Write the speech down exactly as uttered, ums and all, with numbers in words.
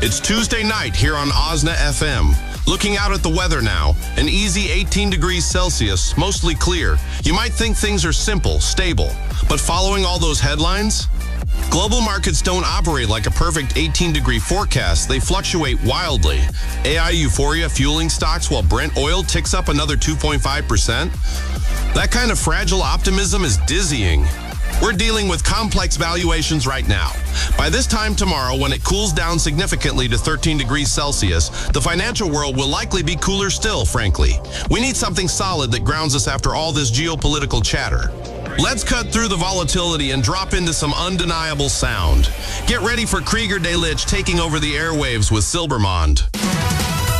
It's Tuesday night here on Osna F M. Looking out at the weather now, an easy eighteen degrees Celsius, mostly clear. You might think things are simple, stable, but following all those headlines? Global markets don't operate like a perfect eighteen degree forecast. They fluctuate wildly. A I euphoria fueling stocks while Brent oil ticks up another two point five percent. That kind of fragile optimism is dizzying. We're dealing with complex valuations right now. By this time tomorrow, when it cools down significantly to thirteen degrees Celsius, the financial world will likely be cooler still, frankly. We need something solid that grounds us after all this geopolitical chatter. Let's cut through the volatility and drop into some undeniable sound. Get ready for Krieger Delitzsch taking over the airwaves with Silbermond.